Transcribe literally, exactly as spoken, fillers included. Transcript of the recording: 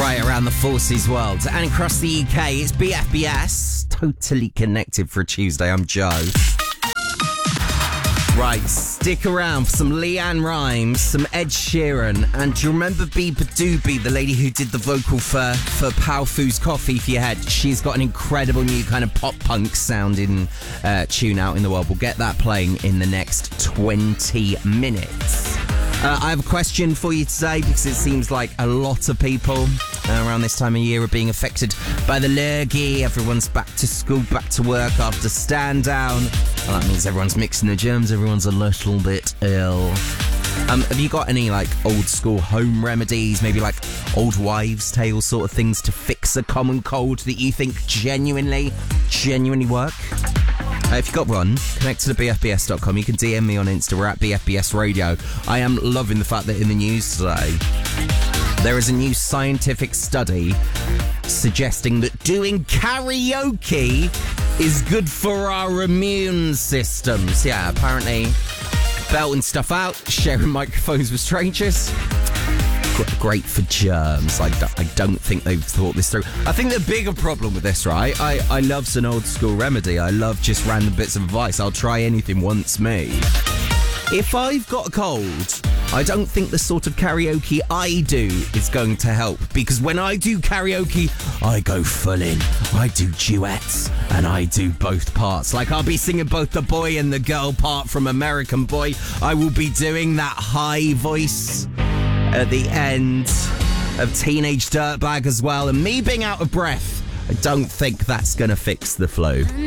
right around the forces world and across the U K. It's B F B S, totally connected for a Tuesday. I'm Joe. Right, stick around for some Leanne Rimes, some Ed Sheeran, and do you remember Biba Doobie, the lady who did the vocal for, for Pow Foo's Coffee for Your Head? She's got an incredible new kind of pop-punk sounding uh, tune out in the world. We'll get that playing in the next twenty minutes. Uh, I have a question for you today because it seems like a lot of people uh, around this time of year are being affected by the lurgy. Everyone's back to school, back to work after stand down. Well, that means everyone's mixing the germs, everyone's a little bit ill. Um, have you got any like old school home remedies, maybe like old wives' tale sort of things to fix a common cold that you think genuinely, genuinely work? Uh, if you've got one, connect to the B F B S dot com. You can D M me on Insta. We're at B F B S Radio. I am loving the fact that in the news today, there is a new scientific study suggesting that doing karaoke is good for our immune systems. Yeah, apparently belting stuff out, sharing microphones with strangers, great for germs. I, I don't think they've thought this through. I think the bigger problem with this, right? I, I love an old school remedy. I love just random bits of advice. I'll try anything once me. If I've got a cold, I don't think the sort of karaoke I do is going to help, because when I do karaoke, I go full in. I do duets and I do both parts. Like I'll be singing both the boy and the girl part from American Boy. I will be doing that high voice at the end of Teenage Dirtbag as well, and me being out of breath, I don't think that's going to fix the flu.